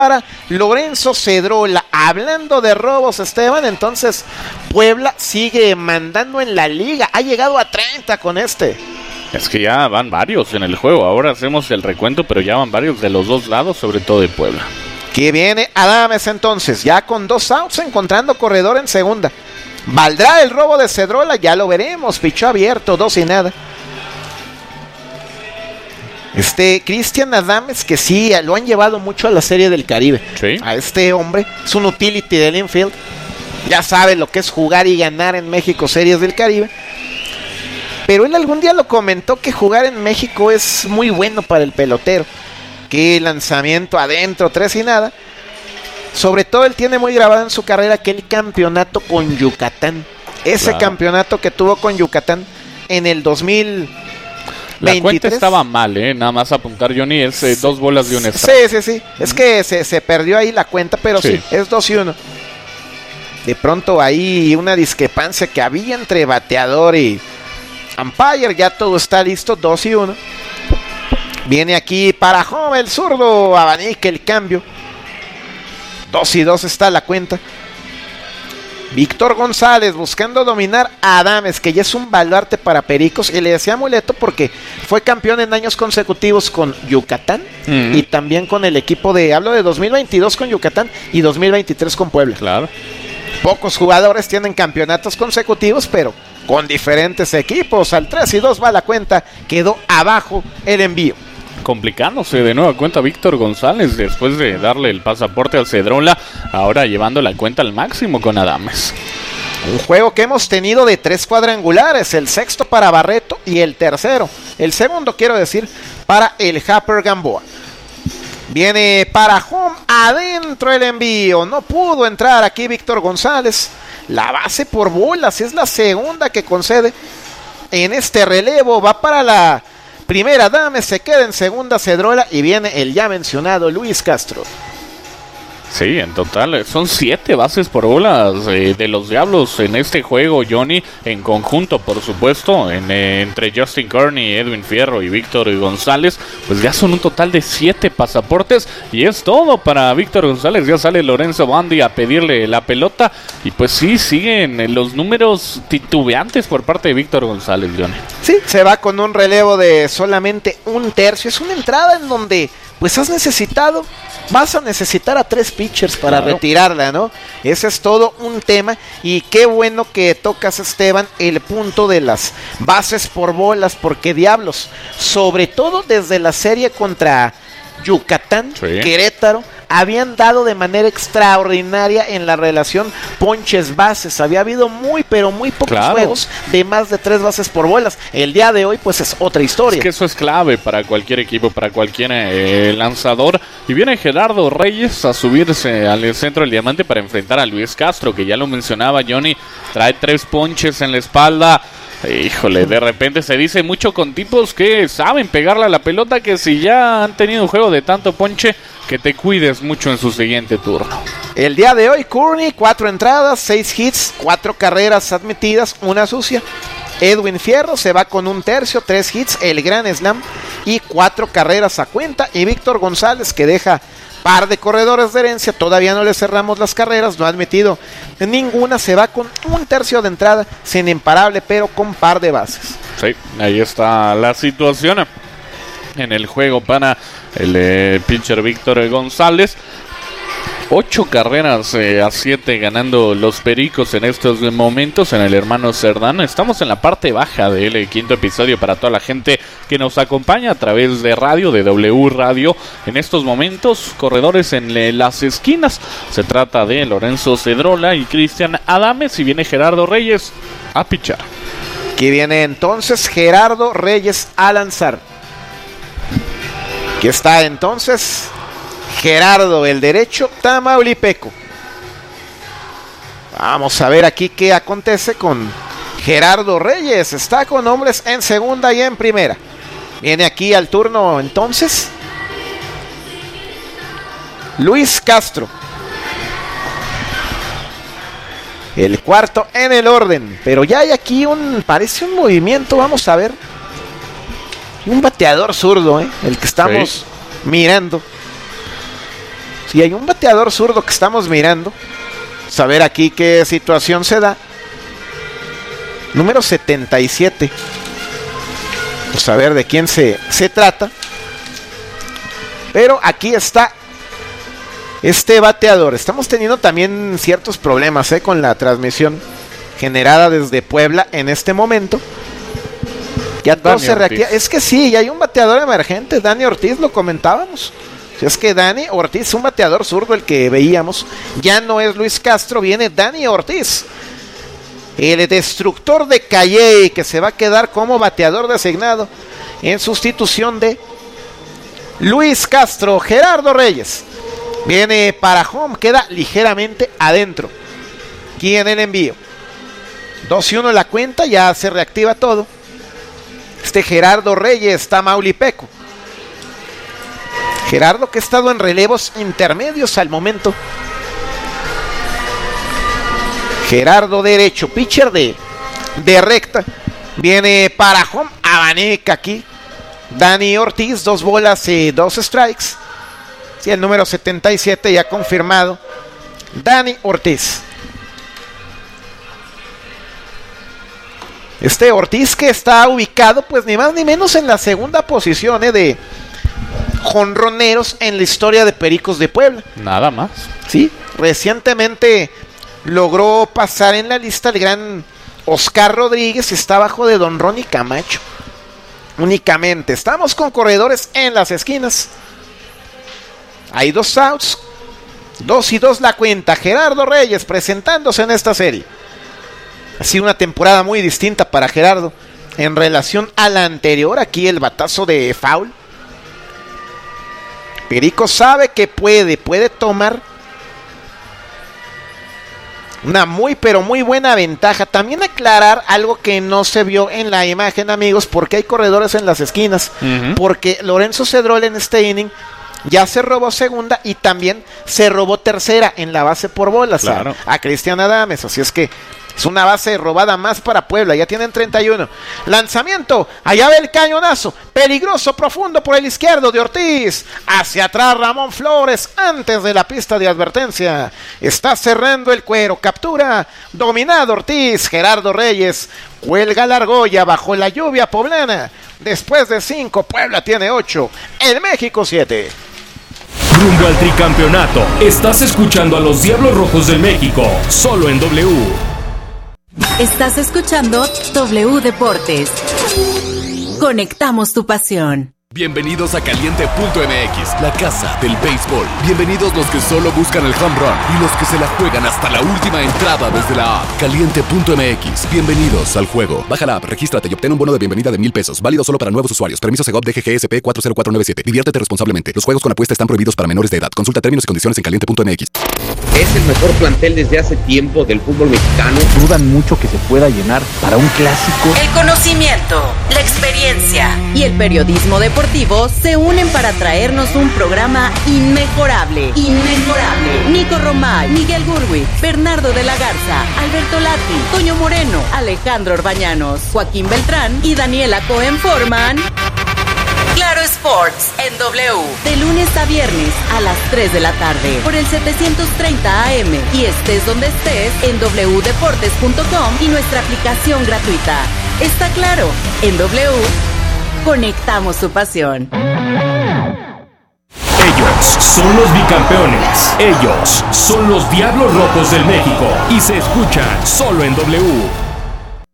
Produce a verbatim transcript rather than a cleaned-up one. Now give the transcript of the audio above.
para Lorenzo Cedrola. Hablando de robos, Esteban, entonces Puebla sigue mandando en la liga. Ha llegado a treinta con este. Es que ya van varios en el juego. Ahora hacemos el recuento, pero ya van varios de los dos lados, sobre todo de Puebla. Que viene Adames entonces, ya con dos outs, encontrando corredor en segunda. ¿Valdrá el robo de Cedrola? Ya lo veremos. Pichó abierto, dos y nada. Este Cristian Adames, que sí, lo han llevado mucho a la Serie del Caribe. ¿Sí? A este hombre, es un utility del infield. Ya sabe lo que es jugar y ganar en México Series del Caribe. Pero él algún día lo comentó que jugar en México es muy bueno para el pelotero. Que lanzamiento adentro, tres y nada. Sobre todo él tiene muy grabado en su carrera aquel campeonato con Yucatán. Ese claro. campeonato que tuvo con Yucatán en el dos mil veintitrés. La cuenta estaba mal, ¿eh? Nada más apuntar, Johnny, es eh, dos bolas de un extra. Sí, sí, sí. Uh-huh. Es que se, se perdió ahí la cuenta, pero sí, sí es dos y uno. De pronto ahí una discrepancia que había entre bateador y umpire. Ya todo está listo, dos y uno. Viene aquí para home el zurdo, abanica el cambio. dos y dos está la cuenta. Víctor González buscando dominar a Adames, que ya es un baluarte para Pericos, y le decía amuleto porque fue campeón en años consecutivos con Yucatán uh-huh. y también con el equipo de, hablo de dos mil veintidós con Yucatán y dos mil veintitrés con Puebla. Claro. Pocos jugadores tienen campeonatos consecutivos, pero con diferentes equipos. Al tres y dos va la cuenta, quedó abajo el envío. Complicándose de nueva cuenta Víctor González después de darle el pasaporte al Cedrola, ahora llevando la cuenta al máximo con Adames. Un juego que hemos tenido de tres cuadrangulares, el sexto para Barreto y el tercero, el segundo quiero decir, para el Happer Gamboa. Viene para home, adentro el envío, no pudo entrar aquí Víctor González. La base por bolas, es la segunda que concede en este relevo, va para la primera Adames, se queda en segunda Cedrola y viene el ya mencionado Luis Castro. Sí, en total son siete bases por bolas eh, de los Diablos en este juego, Johnny, en conjunto, por supuesto, en, eh, entre Justin Kearney, Edwin Fierro y Víctor González, pues ya son un total de siete pasaportes y es todo para Víctor González. Ya sale Lorenzo Bandi a pedirle la pelota y pues sí, siguen los números titubeantes por parte de Víctor González, Johnny. Sí, se va con un relevo de solamente un tercio, es una entrada en donde pues has necesitado, vas a necesitar a tres pitchers para claro. retirarla, ¿no? Ese es todo un tema y qué bueno que tocas, Esteban, el punto de las bases por bolas, porque diablos, sobre todo desde la serie contra Yucatán, sí. Querétaro, habían dado de manera extraordinaria en la relación ponches bases. Había habido muy pero muy pocos claro. juegos de más de tres bases por bolas. El día de hoy pues es otra historia. Es que eso es clave para cualquier equipo, para cualquier eh, lanzador. Y viene Gerardo Reyes a subirse al centro del diamante para enfrentar a Luis Castro, que ya lo mencionaba Johnny, trae tres ponches en la espalda. Híjole, de repente se dice mucho con tipos que saben pegarle a la pelota, que si ya han tenido un juego de tanto ponche, que te cuides mucho en su siguiente turno. El día de hoy, Kearney, cuatro entradas, seis hits, cuatro carreras admitidas, una sucia. Edwin Fierro se va con un tercio, tres hits, el gran slam y cuatro carreras a cuenta. Y Víctor González, que deja par de corredores de herencia, todavía no le cerramos las carreras, no ha admitido ninguna, se va con un tercio de entrada, sin imparable, pero con par de bases. Sí, ahí está la situación en el juego para el eh, pitcher Víctor González. Ocho carreras eh, a siete ganando los Pericos en estos momentos en el Hermano Cerdán. Estamos en la parte baja del quinto episodio para toda la gente que nos acompaña a través de radio, de W Radio. En estos momentos, corredores en le, las esquinas. Se trata de Lorenzo Cedrola y Cristian Adames, y viene Gerardo Reyes a pichar. Aquí viene entonces Gerardo Reyes a lanzar. Aquí está entonces Gerardo, el derecho tamaulipeco. Vamos a ver aquí qué acontece con Gerardo Reyes. Está con hombres en segunda y en primera. Viene aquí al turno entonces Luis Castro. El cuarto en el orden. Pero ya hay aquí un, parece un movimiento, vamos a ver. Un bateador zurdo, ¿eh? El que estamos sí. mirando. Si hay un bateador zurdo que estamos mirando, saber aquí qué situación se da. Número setenta y siete. Pues a ver de quién se, se trata. Pero aquí está este bateador. Estamos teniendo también ciertos problemas ¿eh? con la transmisión generada desde Puebla en este momento. Ya todo se reactiva. Es que sí, ya hay un bateador emergente. Dani Ortiz, lo comentábamos. Es que Dani Ortiz, un bateador zurdo, el que veíamos, ya no es Luis Castro, viene Dani Ortiz, el destructor de Calle, que se va a quedar como bateador designado en sustitución de Luis Castro. Gerardo Reyes viene para home, queda ligeramente adentro. Aquí en el envío. dos y uno la cuenta, ya se reactiva todo. Este Gerardo Reyes, Tamaulipeco. Gerardo que ha estado en relevos intermedios al momento. Gerardo derecho, pitcher de, de recta. Viene para home, abaneca aquí. Dani Ortiz, dos bolas y dos strikes. Sí, el número setenta y siete ya confirmado. Dani Ortiz. Este Ortiz que está ubicado pues ni más ni menos en la segunda posición ¿eh? de jonroneros en la historia de Pericos de Puebla. Nada más. Sí, recientemente logró pasar en la lista el gran Oscar Rodríguez, está abajo de Don Ronnie Camacho. Únicamente. Estamos con corredores en las esquinas. Hay dos outs. Dos y dos la cuenta. Gerardo Reyes presentándose en esta serie. Ha sido una temporada muy distinta para Gerardo en relación a la anterior. Aquí el batazo de foul. Perico sabe que puede, puede tomar una muy pero muy buena ventaja. También aclarar algo que no se vio en la imagen, amigos, porque hay corredores en las esquinas. Uh-huh. Porque Lorenzo Cedrol en este inning ya se robó segunda y también se robó tercera en la base por bolas claro. a, a Cristian Adames. Así es que es una base robada más para Puebla. Ya tienen treinta y uno. Lanzamiento. Allá va el cañonazo. Peligroso, profundo por el izquierdo de Ortiz. Hacia atrás Ramón Flores. Antes de la pista de advertencia. Está cerrando el cuero. Captura. Dominado Ortiz. Gerardo Reyes. Cuelga la argolla bajo la lluvia poblana. Después de cinco, Puebla tiene ocho. El México siete. Rumbo al tricampeonato. Estás escuchando a los Diablos Rojos del México. Solo en W. Estás escuchando W Deportes. Conectamos tu pasión. Bienvenidos a Caliente punto M X, la casa del béisbol. Bienvenidos los que solo buscan el home run y los que se la juegan hasta la última entrada desde la app. Caliente punto M X, bienvenidos al juego. Baja la app, regístrate y obtén un bono de bienvenida de mil pesos. Válido solo para nuevos usuarios. Permiso Segov D G G S P cuatro cero cuatro nueve siete. Diviértete responsablemente. Los juegos con apuesta están prohibidos para menores de edad. Consulta términos y condiciones en Caliente punto M X. Es el mejor plantel desde hace tiempo del fútbol mexicano. Dudan mucho que se pueda llenar para un clásico. El conocimiento, la experiencia y el periodismo deportivo se unen para traernos un programa inmejorable. Inmejorable. Nico Romay, Miguel Gurwitz, Bernardo de la Garza, Alberto Lati, Toño Moreno, Alejandro Orbañanos, Joaquín Beltrán y Daniela Cohen forman Claro Sports en W. De lunes a viernes a las tres de la tarde por el setecientos treinta A M y estés donde estés en doble u deportes punto com y nuestra aplicación gratuita. Está claro, en W conectamos tu pasión. Ellos son los bicampeones. Ellos son los Diablos Rojos del México y se escuchan solo en W.